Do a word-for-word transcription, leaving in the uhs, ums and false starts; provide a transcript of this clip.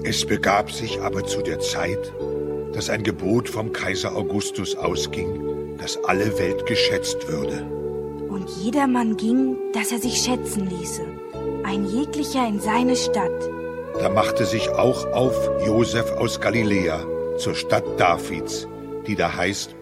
Es begab sich aber zu der Zeit, dass ein Gebot vom Kaiser Augustus ausging, dass alle Welt geschätzt würde. Und jedermann ging, dass er sich schätzen ließe, ein jeglicher in seine Stadt. Da machte sich auch auf Josef aus Galiläa zur Stadt Davids, die da heißt